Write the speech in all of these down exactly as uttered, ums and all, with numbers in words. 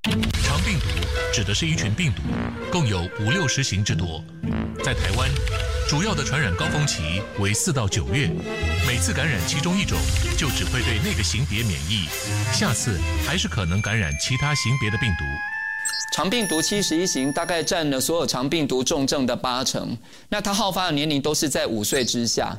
肠病毒指的是一群病毒，共有五六十型之多。在台湾，主要的传染高峰期为四到九月，每次感染其中一种，就只会对那个型别免疫，下次还是可能感染其他型别的病毒。 肠病毒七十一型大概占了所有肠病毒重症的八成，那它好发的年龄都是在五岁之下。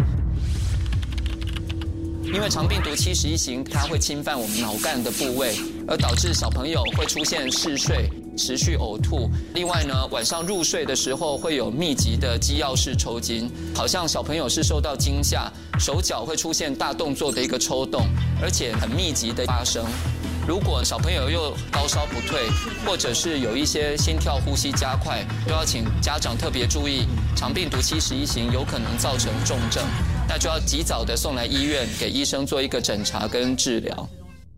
因为肠病毒七十一型，它会侵犯我们脑干的部位，而导致小朋友会出现嗜睡、持续呕吐。另外呢，晚上入睡的时候会有密集的肌药式抽筋，好像小朋友是受到惊吓，手脚会出现大动作的一个抽动，而且很密集的发生。如果小朋友又高烧不退，或者是有一些心跳、呼吸加快，都要请家长特别注意，肠病毒七十一型有可能造成重症，那就要及早的送来医院，给医生做一个诊查跟治疗。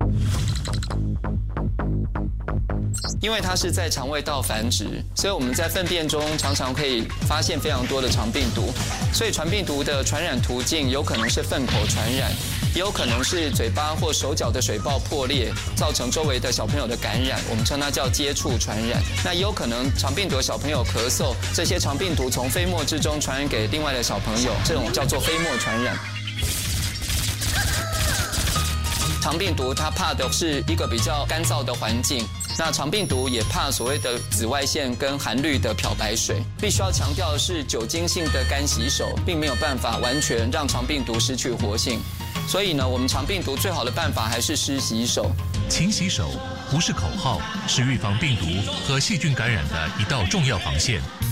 因为它是在肠胃道繁殖，所以我们在粪便中常常可以发现非常多的肠病毒。所以肠病毒的传染途径有可能是粪口传染，也有可能是嘴巴或手脚的水泡破裂，造成周围的小朋友的感染，我们称它叫接触传染。那也有可能肠病毒的小朋友咳嗽，这些肠病毒从飞沫之中传染给另外的小朋友，这种叫做飞沫传染。肠病毒它怕的是一个比较干燥的环境，那肠病毒也怕所谓的紫外线跟含氯的漂白水。必须要强调的是，酒精性的干洗手并没有办法完全让肠病毒失去活性，所以呢，我们肠病毒最好的办法还是湿洗手。 勤洗手不是口号，是预防病毒和细菌感染的一道重要防线。